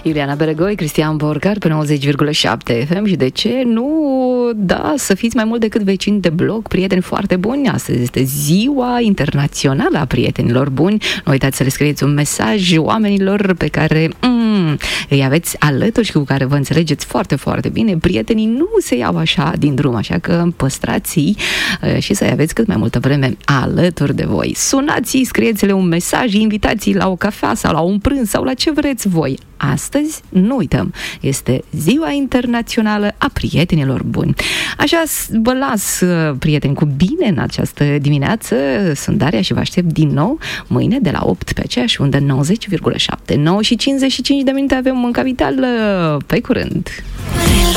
Iuliana Beregoi, Cristian Borcar pe 90,7 FM și de ce nu, da, să fiți mai mult decât vecini de bloc, prieteni foarte buni. Astăzi este Ziua Internațională a Prietenilor Buni. Nu uitați să le scrieți un mesaj oamenilor pe care îi aveți alături și cu care vă înțelegeți foarte, foarte bine. Prietenii nu se iau așa din drum, așa că păstrați-i și să-i aveți cât mai multă vreme alături de voi. Sunați-i, scrieți-le un mesaj, invitați-i la o cafea sau la un prânz sau la ce vreți voi. Astăzi, nu uităm, este Ziua Internațională a Prietenilor Buni. Așa vă las, prieteni, cu bine în această dimineață. Sunt Daria și vă aștept din nou mâine de la 8 pe aceeași undă 90,7. 9:55 de minute avem Mânca Vital. Pe curând!